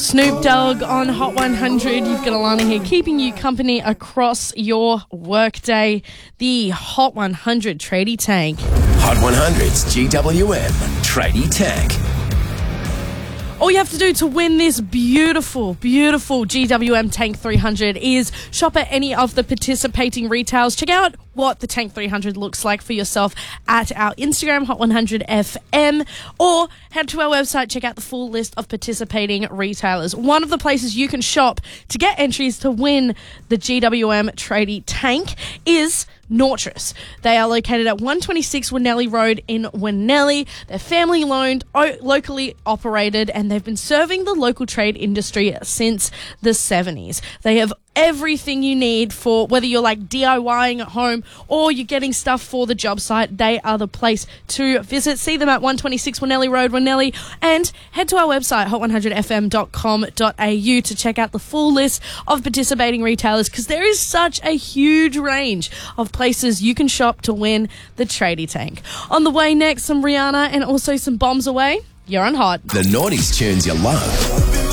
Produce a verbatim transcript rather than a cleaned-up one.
Snoop Dogg on Hot one hundred. You've got Alana here keeping you company across your workday. The Hot one hundred Tradie Tank. Hot one hundred's G W M Tradie Tank. All you have to do to win this beautiful, beautiful G W M Tank three hundred is shop at any of the participating retails. Check out what the Tank three hundred looks like for yourself at our Instagram, Hot one hundred F M, or head to our website, check out the full list of participating retailers. One of the places you can shop to get entries to win the G W M Tradie Tank is Nortress. They are located at one twenty-six Winnelly Road in Winnelly. They're family owned, o- locally operated, and they've been serving the local trade industry since the seventies. They have everything you need for whether you're like DIYing at home or you're getting stuff for the job site. They are the place to visit. See them at one twenty-six Winnelly Road, Winnelly, and head to our website, hot one hundred f m dot com dot a u, to check out the full list of participating retailers, because there is such a huge range of places you can shop to win the Tradie Tank. On the way next, some Rihanna and also some Bombs Away. You're on Hot. The Naughties tunes you love.